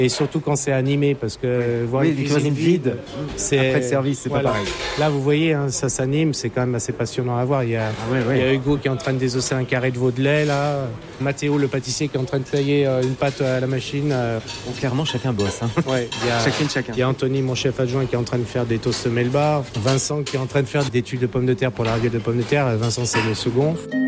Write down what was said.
Et surtout quand c'est animé, parce que voir une cuisine vide, c'est... Après le service, c'est pas pareil. Là, vous voyez, ça s'anime, c'est quand même assez passionnant à voir. Il y a Hugo qui est en train de désosser un carré de veau de lait, là. Mathéo, le pâtissier, qui est en train de tailler une pâte à la machine. Bon, clairement, chacun bosse. Ouais, chacun. Il y a Anthony, mon chef adjoint, qui est en train de faire des toasts Melba. Vincent, qui est en train de faire des tuiles de pommes de terre pour la rigueur de pommes de terre. Vincent, c'est le second.